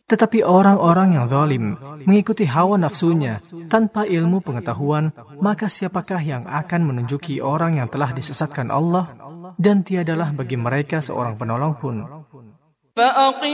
Tetapi orang-orang yang zalim mengikuti hawa nafsunya tanpa ilmu pengetahuan, maka siapakah yang akan menunjuki orang yang telah disesatkan Allah, dan tiadalah bagi mereka seorang penolong pun.